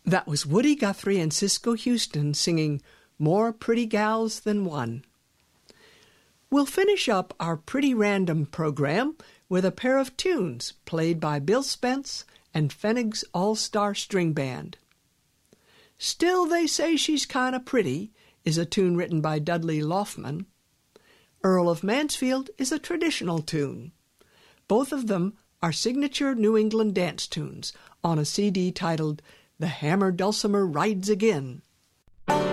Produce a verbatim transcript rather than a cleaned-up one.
That was Woody Guthrie and Cisco Houston singing More Pretty Gals Than One. We'll finish up our Pretty Random program with a pair of tunes played by Bill Spence and Pfennig's All-Star String Band. Still They Say She's Kinda Pretty is a tune written by Dudley Laufman. Earl of Mansfield is a traditional tune. Both of them are signature New England dance tunes on a C D titled The Hammer Dulcimer Rides Again.